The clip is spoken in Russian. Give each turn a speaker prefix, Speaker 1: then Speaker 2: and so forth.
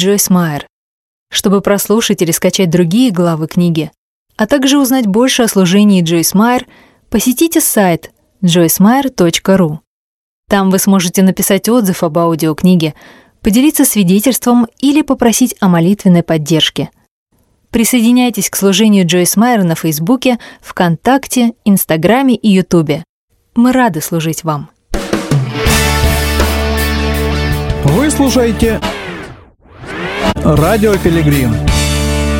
Speaker 1: Джойс Майер. Чтобы прослушать или скачать другие главы книги, а также узнать больше о служении Джойс Майер, посетите сайт joycemeyer.ru. Там вы сможете написать отзыв об аудиокниге, поделиться свидетельством или попросить о молитвенной поддержке. Присоединяйтесь к служению Джойс Майер на Фейсбуке, ВКонтакте, Инстаграме и Ютубе. Мы рады служить вам.
Speaker 2: Вы слушаете Радио Пилигрим.